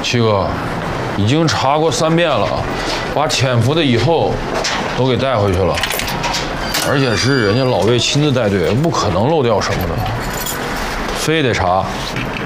七哥，已经查过3遍了，把潜伏的以后都给带回去了，而且是人家老魏亲自带队，不可能漏掉什么的，非得查。